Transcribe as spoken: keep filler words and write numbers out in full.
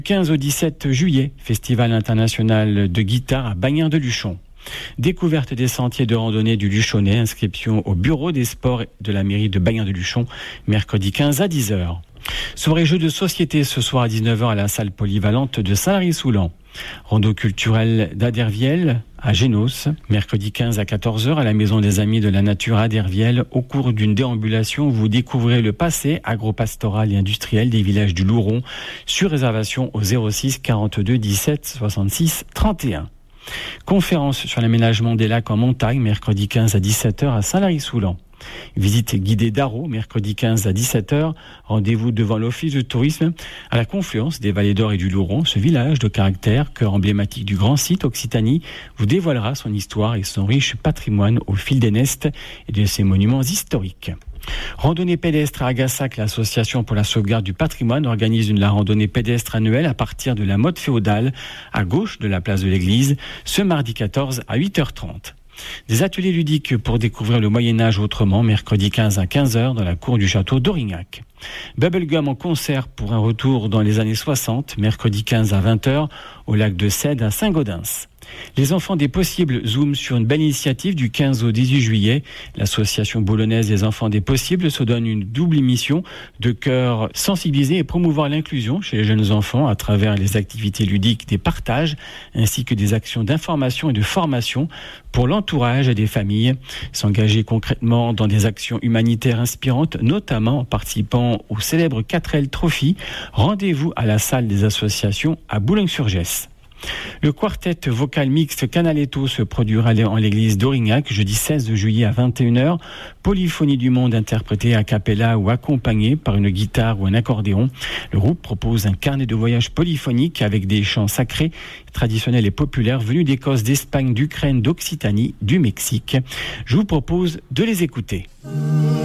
quinze au dix-sept juillet, Festival international de guitare à Bagnères-de-Luchon. Découverte des sentiers de randonnée du Luchonnais, inscription au bureau des sports de la mairie de Bagnères-de-Luchon, mercredi quinze à dix heures. Soirée jeux de société ce soir à dix-neuf heures à la salle polyvalente de Saint-Lary-Soulan. Rando culturel d'Aderviel à Génos, mercredi quinze à quatorze heures à la Maison des Amis de la Nature à Aderviel. Au cours d'une déambulation, vous découvrirez le passé agropastoral et industriel des villages du Louron sur réservation au zéro six quarante-deux dix-sept soixante-six trente et un. Conférence sur l'aménagement des lacs en montagne, mercredi quinze à dix-sept heures à Saint-Lary-Soulan. Visite guidée d'Arreau, mercredi quinze à dix-sept heures. Rendez-vous devant l'Office de tourisme à la confluence des vallées d'Or et du Louron. Ce village de caractère, cœur emblématique du grand site Occitanie, vous dévoilera son histoire et son riche patrimoine au fil des nestes et de ses monuments historiques. Randonnée pédestre à Agassac, l'association pour la sauvegarde du patrimoine organise une la randonnée pédestre annuelle à partir de la motte féodale à gauche de la place de l'église ce mardi quatorze à huit heures trente. Des ateliers ludiques pour découvrir le Moyen-Âge autrement, mercredi quinze à quinze heures dans la cour du château d'Aurignac. Bubblegum en concert pour un retour dans les années soixante, mercredi quinze à vingt heures au lac de Cède à Saint-Gaudens. Les enfants des possibles zooment sur une belle initiative du quinze au dix-huit juillet. L'association boulonnaise des enfants des possibles se donne une double mission de cœur sensibiliser et promouvoir l'inclusion chez les jeunes enfants à travers les activités ludiques, des partages ainsi que des actions d'information et de formation pour l'entourage des familles. S'engager concrètement dans des actions humanitaires inspirantes, notamment en participant au célèbre quatre L Trophy. Rendez-vous à la salle des associations à Boulogne-sur-Gesse. Le quartet vocal mixte Canaletto se produira en l'église d'Aurignac jeudi seize juillet à vingt et une heures. Polyphonie du monde interprétée a cappella ou accompagnée par une guitare ou un accordéon. Le groupe propose un carnet de voyage polyphonique avec des chants sacrés, traditionnels et populaires venus d'Écosse, d'Espagne, d'Ukraine, d'Occitanie, du Mexique. Je vous propose de les écouter.